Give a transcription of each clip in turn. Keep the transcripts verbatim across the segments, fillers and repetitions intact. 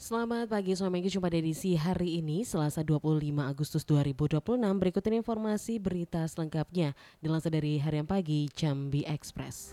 Selamat pagi, selamat pagi. Jumpa di edisi hari ini, Selasa dua puluh lima Agustus dua ribu dua puluh enam. Berikut ini informasi berita selengkapnya dilansir dari Harian Pagi Jambi Express.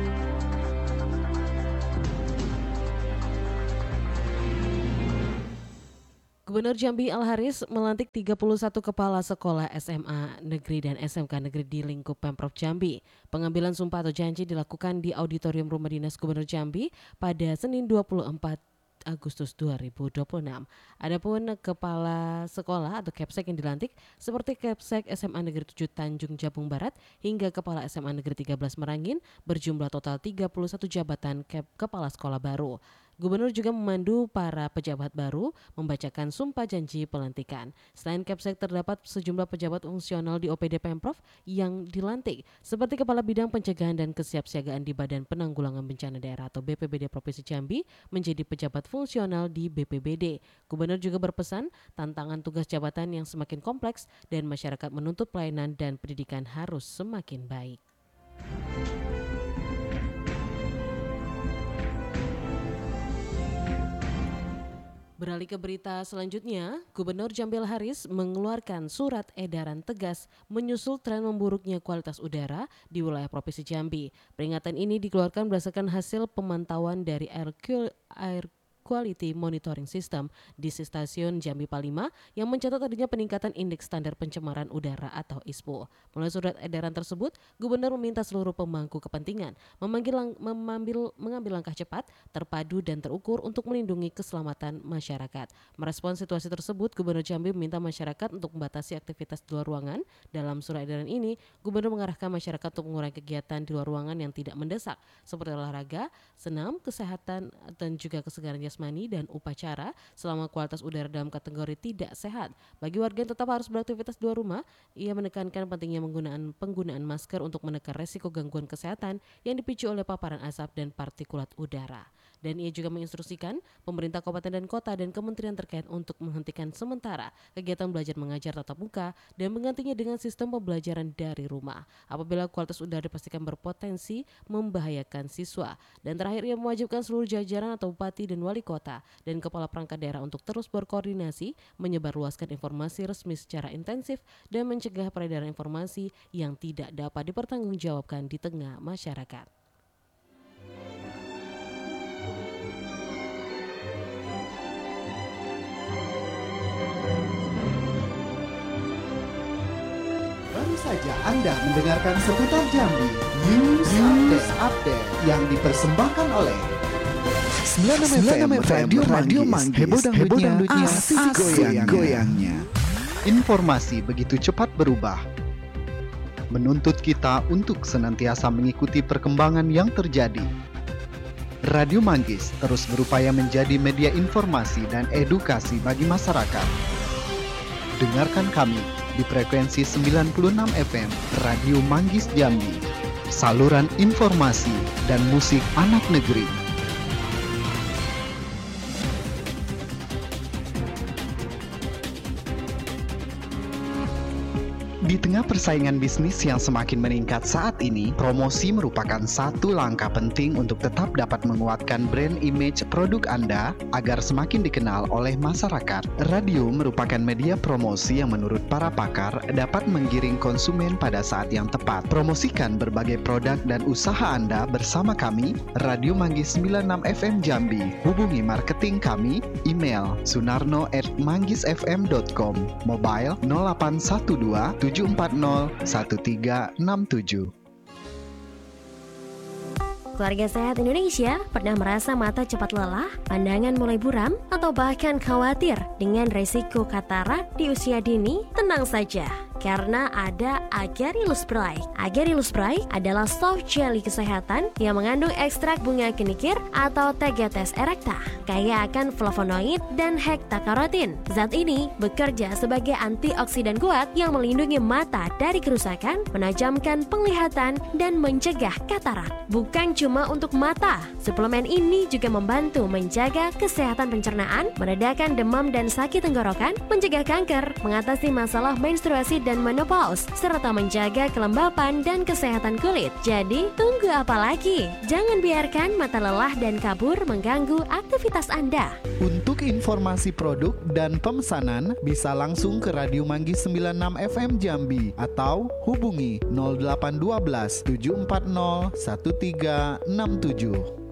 Gubernur Jambi Al-Haris melantik tiga puluh satu kepala sekolah S M A negeri dan S M K negeri di lingkup Pemprov Jambi. Pengambilan sumpah atau janji dilakukan di Auditorium Rumah Dinas Gubernur Jambi pada Senin dua puluh empat Agustus dua ribu dua puluh enam. Adapun kepala sekolah atau Kepsek yang dilantik seperti Kepsek S M A Negeri tujuh Tanjung Jabung Barat hingga Kepala S M A Negeri tiga belas Merangin berjumlah total tiga puluh satu jabatan Kep kepala sekolah baru. Gubernur juga memandu para pejabat baru membacakan sumpah janji pelantikan. Selain Kepsek terdapat sejumlah pejabat fungsional di O P D Pemprov yang dilantik seperti Kepala Bidang Pencegahan dan Kesiapsiagaan di Badan Penanggulangan Bencana Daerah atau B P B D Provinsi Jambi menjadi pejabat fungsional di B P B D. Gubernur juga berpesan tantangan tugas jabatan yang semakin kompleks dan masyarakat menuntut pelayanan dan pendidikan harus semakin baik. Beralih ke berita selanjutnya, Gubernur Jambi Al-Haris mengeluarkan surat edaran tegas menyusul tren memburuknya kualitas udara di wilayah Provinsi Jambi. Peringatan ini dikeluarkan berdasarkan hasil pemantauan dari Air, Air Quality Monitoring System di stasiun Jambi Palima yang mencatat adanya peningkatan indeks standar pencemaran udara atau I S P O. Melalui surat edaran tersebut, Gubernur meminta seluruh pemangku kepentingan memanggil, mengambil, mengambil langkah cepat, terpadu dan terukur untuk melindungi keselamatan masyarakat. Merespons situasi tersebut, Gubernur Jambi meminta masyarakat untuk membatasi aktivitas di luar ruangan. Dalam surat edaran ini, Gubernur mengarahkan masyarakat untuk mengurangi kegiatan di luar ruangan yang tidak mendesak seperti olahraga, senam, kesehatan dan juga kesegaran jasmani dan upacara selama kualitas udara dalam kategori tidak sehat. Bagi warga yang tetap harus beraktivitas di luar rumah, ia menekankan pentingnya penggunaan penggunaan masker untuk menekan resiko gangguan kesehatan yang dipicu oleh paparan asap dan partikulat udara. Dan ia juga menginstruksikan pemerintah kabupaten dan kota dan kementerian terkait untuk menghentikan sementara kegiatan belajar mengajar tatap muka dan menggantinya dengan sistem pembelajaran dari rumah apabila kualitas udara dipastikan berpotensi membahayakan siswa. Dan terakhir ia mewajibkan seluruh jajaran atau bupati dan wali kota dan kepala perangkat daerah untuk terus berkoordinasi menyebarluaskan informasi resmi secara intensif dan mencegah peredaran informasi yang tidak dapat dipertanggungjawabkan di tengah masyarakat. Baru saja Anda mendengarkan seputar Jambi News, News Update, Update yang dipersembahkan oleh sembilan puluh enam F M Radio, Radio Manggis, heboh dangdutnya, asik goyang-goyangnya. Informasi begitu cepat berubah, menuntut kita untuk senantiasa mengikuti perkembangan yang terjadi. Radio Manggis terus berupaya menjadi media informasi dan edukasi bagi masyarakat. Dengarkan kami di frekuensi sembilan puluh enam F M Radio Manggis Jambi, saluran informasi dan musik anak negeri. Di tengah persaingan bisnis yang semakin meningkat saat ini, promosi merupakan satu langkah penting untuk tetap dapat menguatkan brand image produk Anda agar semakin dikenal oleh masyarakat. Radio merupakan media promosi yang menurut para pakar dapat menggiring konsumen pada saat yang tepat. Promosikan berbagai produk dan usaha Anda bersama kami, Radio Manggis sembilan puluh enam F M Jambi. Hubungi marketing kami, email sunarno at manggisfm dot com, mobile nol delapan satu dua tujuh empat nol satu tiga enam tujuh. Keluarga Sehat Indonesia pernah merasa mata cepat lelah, pandangan mulai buram, atau bahkan khawatir dengan resiko katarak di usia dini? Tenang saja, karena ada Agarylus Bright. Agarylus Bright adalah soft jelly kesehatan yang mengandung ekstrak bunga kenikir atau Tegetes erecta, kaya akan flavonoid dan hekta-karotin. Zat ini bekerja sebagai antioksidan kuat yang melindungi mata dari kerusakan, menajamkan penglihatan, dan mencegah katarak. Bukan cuma untuk mata, suplemen ini juga membantu menjaga kesehatan pencernaan, meredakan demam dan sakit tenggorokan, mencegah kanker, mengatasi masalah menstruasi dan menopause, serta menjaga kelembapan dan kesehatan kulit. Jadi, tunggu apa lagi? Jangan biarkan mata lelah dan kabur mengganggu aktivitas Anda. Untuk informasi produk dan pemesanan bisa langsung ke Radio Manggis sembilan puluh enam F M Jambi atau hubungi nol delapan satu dua tujuh empat nol satu tiga enam tujuh.